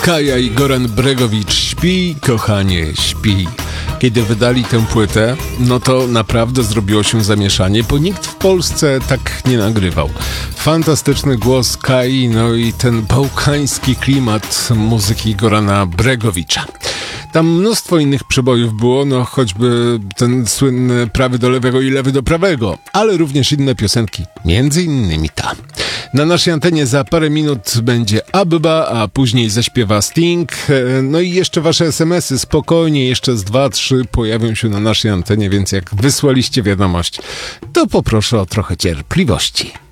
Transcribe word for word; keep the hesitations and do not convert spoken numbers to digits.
Kaja i Goran Bregowicz. Śpi, kochanie, śpi. Kiedy wydali tę płytę, no to naprawdę zrobiło się zamieszanie, bo nikt w Polsce tak nie nagrywał. Fantastyczny głos Kai, no i ten bałkański klimat muzyki Gorana Bregowicza. Tam mnóstwo innych przebojów było, no choćby ten słynny prawy do lewego i lewy do prawego, ale również inne piosenki, między innymi ta. Na naszej antenie za parę minut będzie Abba, a później zaśpiewa Sting. No i jeszcze wasze esemesy, spokojnie, jeszcze z dwa, trzy pojawią się na naszej antenie, więc jak wysłaliście wiadomość, to poproszę o trochę cierpliwości.